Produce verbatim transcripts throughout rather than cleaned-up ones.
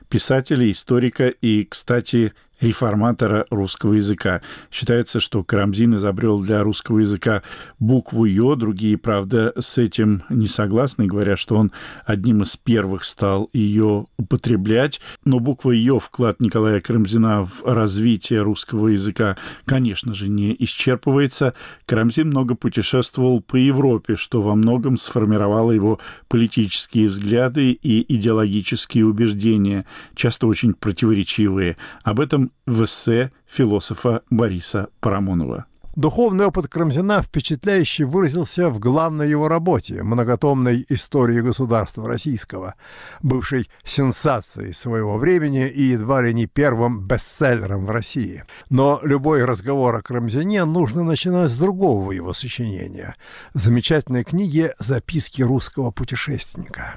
писателя, историка и, кстати, реформатора русского языка. Считается, что Карамзин изобрел для русского языка букву «ё». Другие, правда, с этим не согласны, говорят, что он одним из первых стал ее употреблять. Но буква «ё», вклад Николая Карамзина в развитие русского языка, конечно же, не исчерпывается. Карамзин много путешествовал по Европе, что во многом сформировало его политические взгляды и идеологические убеждения, часто очень противоречивые. Об этом в эссе философа Бориса Парамонова. Духовный опыт Карамзина впечатляюще выразился в главной его работе, многотомной истории государства российского, бывшей сенсацией своего времени и едва ли не первым бестселлером в России. Но любой разговор о Карамзине нужно начинать с другого его сочинения – замечательной книги «Записки русского путешественника».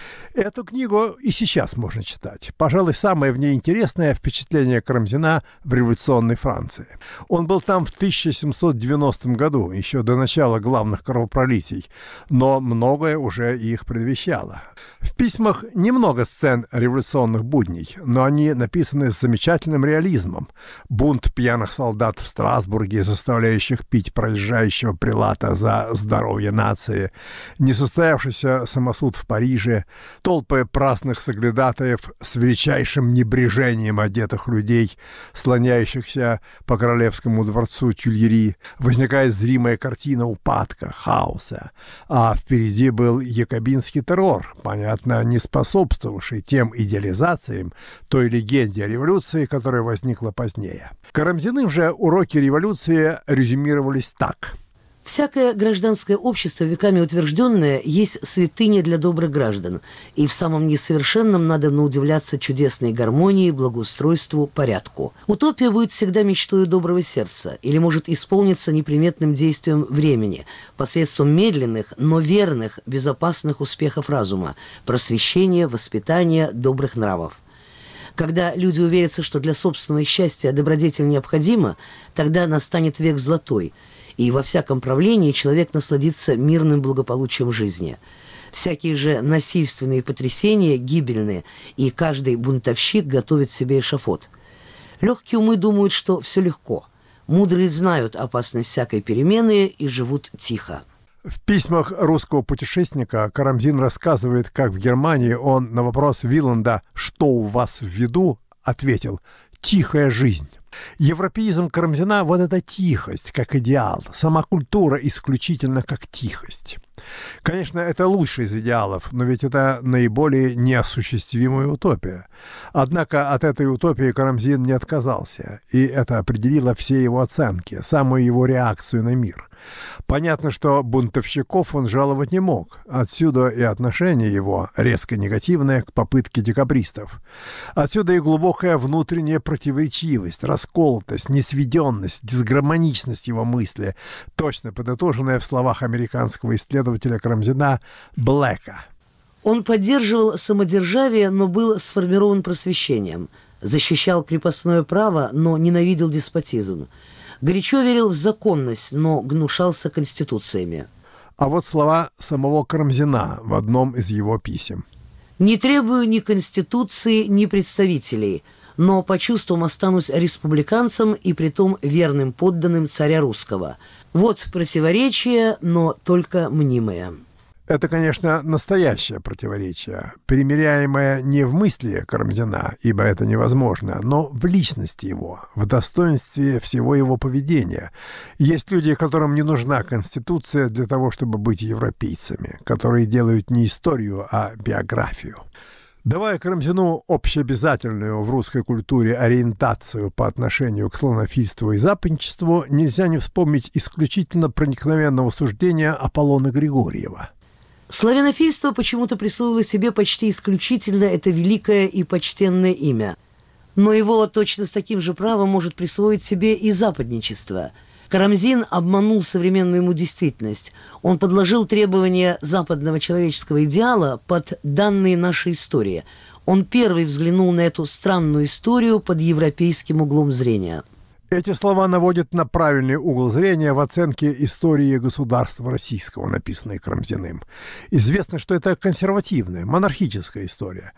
Эту книгу и сейчас можно читать. Пожалуй, самое в ней интересное впечатление Карамзина в революционной Франции. Он был там в тысяча семьсот девяностом году, еще до начала главных кровопролитий, но многое уже их предвещало. В письмах немного сцен революционных будней, но они написаны с замечательным реализмом. Бунт пьяных солдат в Страсбурге, заставляющих пить проезжающего прилата за здоровье нации, несостоявшийся самосуд в Париже, толпы праздных соглядатаев с величайшим небрежением одетых людей, слоняющихся по королевскому дворцу Тюильри, возникает зримая картина упадка, хаоса. А впереди был якобинский террор, понятно, не способствовавший тем идеализациям той легенде о революции, которая возникла позднее. Карамзиным же уроки революции резюмировались так. Всякое гражданское общество, веками утвержденное, есть святыня для добрых граждан, и в самом несовершенном надо удивляться чудесной гармонии, благоустройству, порядку. Утопия будет всегда мечтой доброго сердца или может исполниться неприметным действием времени, посредством медленных, но верных, безопасных успехов разума, просвещения, воспитания, добрых нравов. Когда люди уверятся, что для собственного счастья добродетель необходима, тогда настанет век золотой, и во всяком правлении человек насладится мирным благополучием жизни. Всякие же насильственные потрясения гибельны, и каждый бунтовщик готовит себе эшафот. Легкие умы думают, что все легко. Мудрые знают опасность всякой перемены и живут тихо. В письмах русского путешественника Карамзин рассказывает, как в Германии он на вопрос Виланда «Что у вас в виду?» ответил «Тихая жизнь». Европеизм Карамзина – вот эта тихость, как идеал, сама культура исключительно как тихость. Конечно, это лучший из идеалов, но ведь это наиболее неосуществимая утопия. Однако от этой утопии Карамзин не отказался, и это определило все его оценки, самую его реакцию на мир. Понятно, что бунтовщиков он жаловать не мог, отсюда и отношение его резко негативное к попытке декабристов. Отсюда и глубокая внутренняя противоречивость, расколотость, несведенность, дисгармоничность его мысли, точно подытоженная в словах американского исследователя Карамзина Блэка. Он поддерживал самодержавие, но был сформирован просвещением, защищал крепостное право, но ненавидел деспотизм. Горячо верил в законность, но гнушался конституциями. А вот слова самого Карамзина в одном из его писем. «Не требую ни конституции, ни представителей, но по чувствам останусь республиканцем и притом верным подданным царя русского. Вот противоречие, но только мнимое». Это, конечно, настоящее противоречие, примиряемое не в мысли Карамзина, ибо это невозможно, но в личности его, в достоинстве всего его поведения. Есть люди, которым не нужна Конституция для того, чтобы быть европейцами, которые делают не историю, а биографию. Давая Карамзину общеобязательную в русской культуре ориентацию по отношению к славянофильству и западничеству, нельзя не вспомнить исключительно проникновенного суждения Аполлона Григорьева. Славянофильство почему-то присвоило себе почти исключительно это великое и почтенное имя. Но его точно с таким же правом может присвоить себе и западничество. Карамзин обманул современную ему действительность. Он подложил требования западного человеческого идеала под данные нашей истории. Он первый взглянул на эту странную историю под европейским углом зрения. Эти слова наводят на правильный угол зрения в оценке истории государства российского, написанной Карамзиным. Известно, что это консервативная, монархическая история.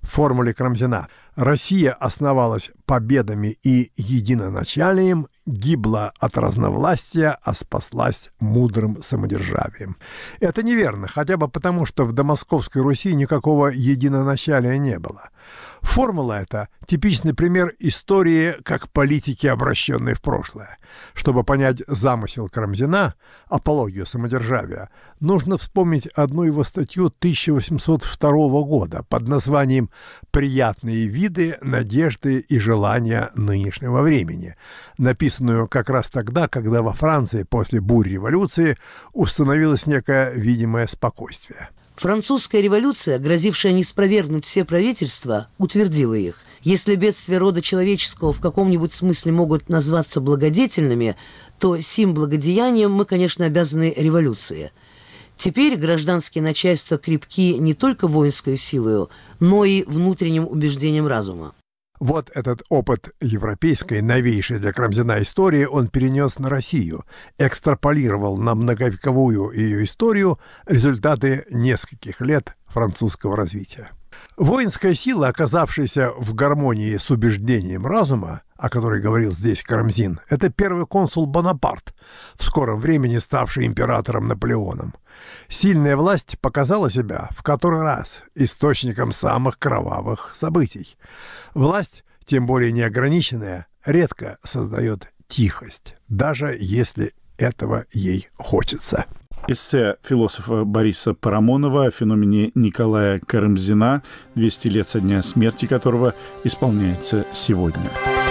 в формуле Карамзина. Россия основалась победами и единоначалием, гибла от разновластия, а спаслась мудрым самодержавием. Это неверно, хотя бы потому, что в домосковской Руси никакого единоначалия не было. Формула эта – типичный пример истории как политики, обращенной в прошлое. Чтобы понять замысел Карамзина, апологию самодержавия, нужно вспомнить одну его статью тысяча восемьсот второго года под названием «Приятные виды, надежды и желания нынешнего времени», написанную как раз тогда, когда во Франции после бурь революции установилось некое видимое спокойствие. Французская революция, грозившая неспровергнуть все правительства, утвердила их. Если бедствия рода человеческого в каком-нибудь смысле могут назваться благодетельными, то сим благодеянием мы, конечно, обязаны революции. Теперь гражданские начальства крепки не только воинской силою, но и внутренним убеждением разума. Вот этот опыт европейской, новейшей для Карамзина истории он перенес на Россию, экстраполировал на многовековую ее историю результаты нескольких лет французского развития. Воинская сила, оказавшаяся в гармонии с убеждением разума, о которой говорил здесь Карамзин, это первый консул Бонапарт, в скором времени ставший императором Наполеоном. Сильная власть показала себя в который раз источником самых кровавых событий. Власть, тем более неограниченная, редко создает тихость, даже если этого ей хочется. Эссе философа Бориса Парамонова о феномене Николая Карамзина, двести лет со дня смерти которого исполняется сегодня.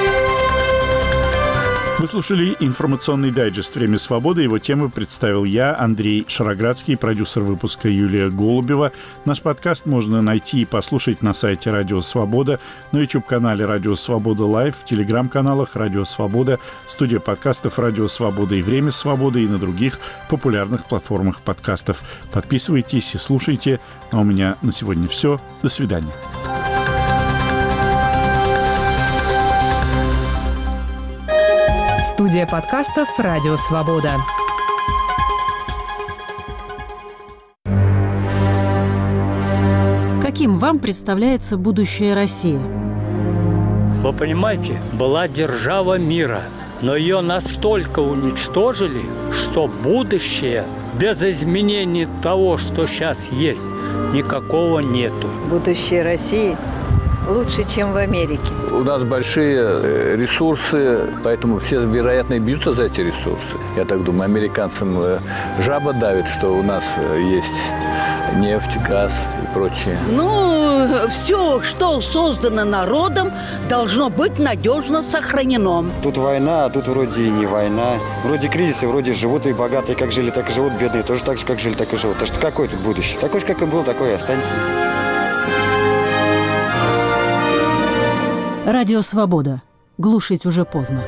Вы слушали информационный дайджест «Время свободы». Его тему представил я, Андрей Шароградский, продюсер выпуска Юлия Голубева. Наш подкаст можно найти и послушать на сайте «Радио Свобода», на YouTube-канале «Радио Свобода Лайв», в телеграм-каналах «Радио Свобода», студия подкастов «Радио Свобода» и «Время свободы» и на других популярных платформах подкастов. Подписывайтесь и слушайте. А у меня на сегодня все. До свидания. Студия подкастов «Радио Свобода». Каким вам представляется будущее России? Вы понимаете, была держава мира, но ее настолько уничтожили, что будущее без изменений того, что сейчас есть, никакого нету. Будущее России лучше, чем в Америке. У нас большие ресурсы, поэтому все, вероятно, бьются за эти ресурсы. Я так думаю, американцам жаба давит, что у нас есть нефть, газ и прочее. Ну, все, что создано народом, должно быть надежно сохранено. Тут война, а тут вроде и не война. Вроде кризисы, вроде живут и богатые, как жили, так и живут, бедные тоже так же, как жили, так и живут. Так что какое тут будущее? Такое же, как и был, такое и останется. Радио Свобода. Глушить уже поздно.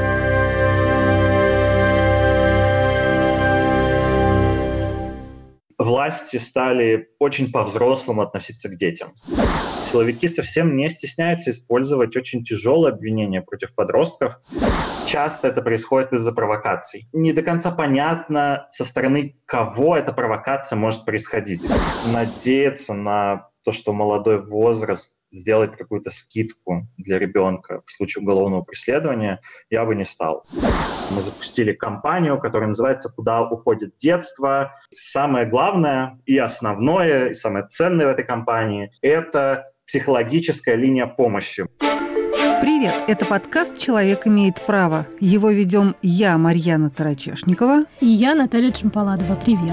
Власти стали очень по-взрослому относиться к детям. Силовики совсем не стесняются использовать очень тяжелые обвинения против подростков. Часто это происходит из-за провокаций. Не до конца понятно, со стороны кого эта провокация может происходить. Надеяться на то, что молодой возраст сделать какую-то скидку для ребенка в случае уголовного преследования, я бы не стал. Мы запустили кампанию, которая называется «Куда уходит детство?». Самое главное и основное, и самое ценное в этой кампании – это психологическая линия помощи. Привет, это подкаст «Человек имеет право». Его ведем я, Марьяна Тарачешникова. И я, Наталья Чемпаладова. Привет.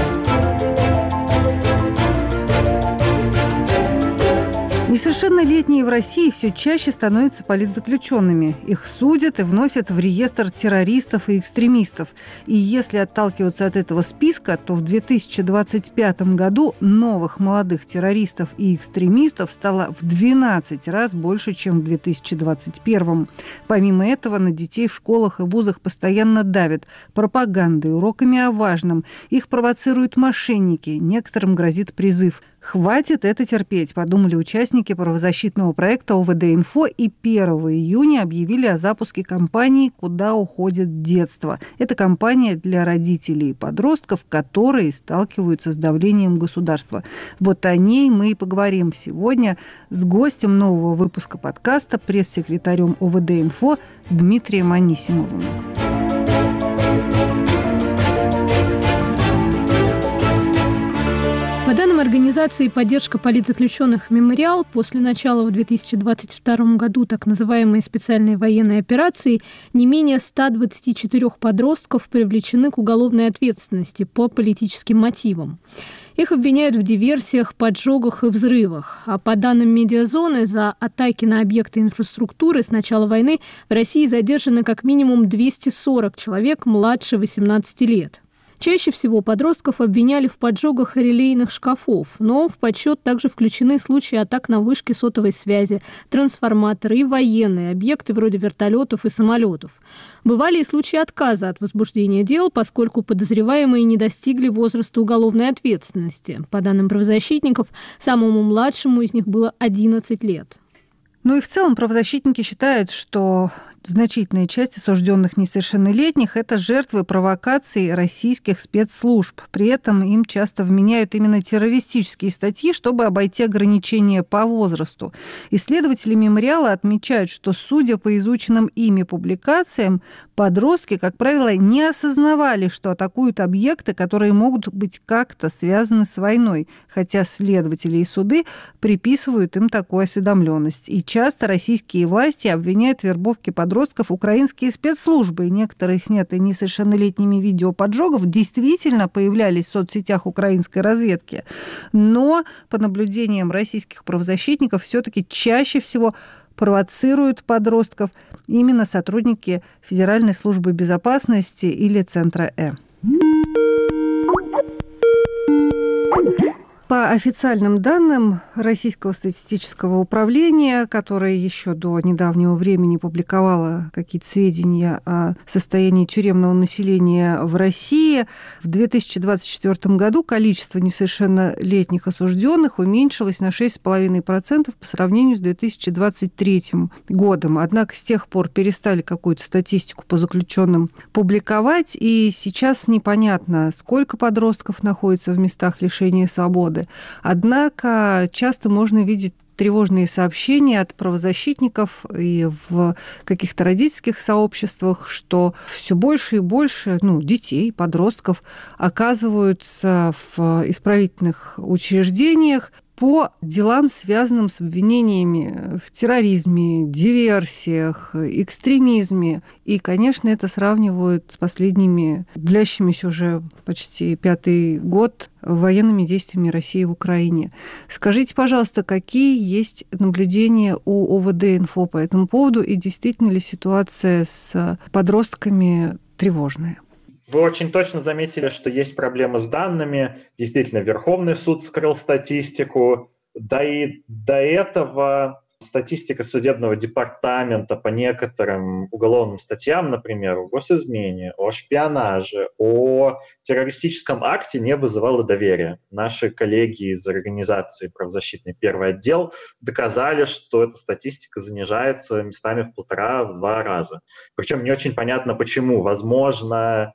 Несовершеннолетние в России все чаще становятся политзаключенными. Их судят и вносят в реестр террористов и экстремистов. И если отталкиваться от этого списка, то в две тысячи двадцать пятом году новых молодых террористов и экстремистов стало в двенадцать раз больше, чем в две тысячи двадцать первом. Помимо этого, на детей в школах и вузах постоянно давят пропагандой, уроками о важном. Их провоцируют мошенники. Некоторым грозит призыв. Хватит это терпеть, подумали участники правозащитного проекта ОВД-Инфо и первого июня объявили о запуске кампании «Куда уходит детство». Это кампания для родителей и подростков, которые сталкиваются с давлением государства. Вот о ней мы и поговорим сегодня с гостем нового выпуска подкаста, пресс-секретарем ОВД-Инфо Дмитрием Анисимовым. По данным организации «Поддержка политзаключенных Мемориал», после начала в две тысячи двадцать втором году так называемой специальной военной операции не менее ста двадцати четырёх подростков привлечены к уголовной ответственности по политическим мотивам. Их обвиняют в диверсиях, поджогах и взрывах. А по данным «Медиазоны», за атаки на объекты инфраструктуры с начала войны в России задержаны как минимум двести сорок человек младше восемнадцати лет. Чаще всего подростков обвиняли в поджогах релейных шкафов, но в подсчет также включены случаи атак на вышки сотовой связи, трансформаторы и военные объекты вроде вертолетов и самолетов. Бывали и случаи отказа от возбуждения дел, поскольку подозреваемые не достигли возраста уголовной ответственности. По данным правозащитников, самому младшему из них было одиннадцать лет. Ну и в целом правозащитники считают, что значительная часть осужденных несовершеннолетних – это жертвы провокаций российских спецслужб. При этом им часто вменяют именно террористические статьи, чтобы обойти ограничения по возрасту. Исследователи «Мемориала» отмечают, что, судя по изученным ими публикациям, подростки, как правило, не осознавали, что атакуют объекты, которые могут быть как-то связаны с войной, хотя следователи и суды приписывают им такую осведомленность. И часто российские власти обвиняют в вербовке подростков украинские спецслужбы. И некоторые снятые несовершеннолетними видео поджогов действительно появлялись в соцсетях украинской разведки. Но, по наблюдениям российских правозащитников, все-таки чаще всего провоцируют подростков именно сотрудники Федеральной службы безопасности или Центра Э. По официальным данным Российского статистического управления, которое еще до недавнего времени публиковало какие-то сведения о состоянии тюремного населения в России, в две тысячи двадцать четвёртом году количество несовершеннолетних осужденных уменьшилось на шесть целых пять десятых процента по сравнению с две тысячи двадцать третьим годом. Однако с тех пор перестали какую-то статистику по заключенным публиковать, и сейчас непонятно, сколько подростков находится в местах лишения свободы. Однако часто можно видеть тревожные сообщения от правозащитников и в каких-то родительских сообществах, что все больше и больше ну, детей, подростков оказываются в исправительных учреждениях по делам, связанным с обвинениями в терроризме, диверсиях, экстремизме. И, конечно, это сравнивают с последними, длящимися уже почти пятый год, военными действиями России в Украине. Скажите, пожалуйста, какие есть наблюдения у ОВД-Инфо по этому поводу, и действительно ли ситуация с подростками тревожная? Вы очень точно заметили, что есть проблемы с данными. Действительно, Верховный суд скрыл статистику. Да и до этого статистика судебного департамента по некоторым уголовным статьям, например, о госизмене, о шпионаже, о террористическом акте не вызывала доверия. Наши коллеги из организации правозащитный первый отдел доказали, что эта статистика занижается местами в полтора-два раза. Причем не очень понятно, почему. Возможно,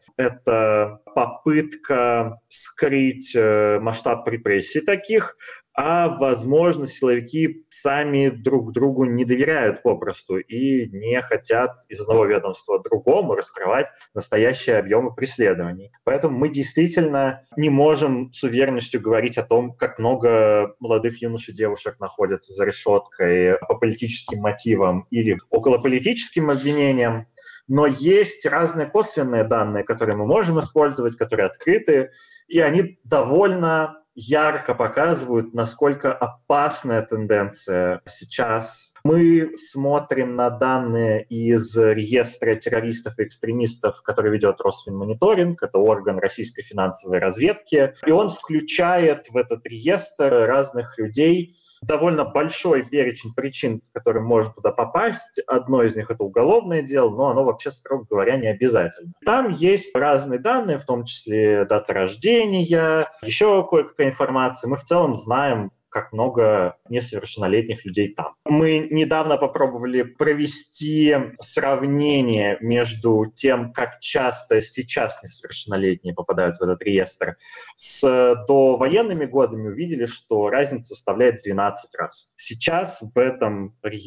это попытка скрыть масштаб репрессий таких, а, возможно, силовики сами друг другу не доверяют попросту и не хотят из одного ведомства другому раскрывать настоящие объемы преследований. Поэтому мы действительно не можем с уверенностью говорить о том, как много молодых юношей и девушек находятся за решеткой по политическим мотивам или околополитическим обвинениям. Но есть разные косвенные данные, которые мы можем использовать, которые открыты, и они довольно ярко показывают, насколько опасная тенденция сейчас. Мы смотрим на данные из реестра террористов и экстремистов, который ведет Росфинмониторинг, это орган российской финансовой разведки, и он включает в этот реестр разных людей, довольно большой перечень причин, по которым можно туда попасть. Одно из них — это уголовное дело, но оно вообще, строго говоря, не обязательно. Там есть разные данные, в том числе дата рождения, еще кое-какая информация. Мы в целом знаем, как много несовершеннолетних людей там. Мы недавно попробовали провести сравнение между тем, как часто сейчас несовершеннолетние попадают в этот реестр, с довоенными годами. Увидели, что разница составляет двенадцать раз. Сейчас в этом реестре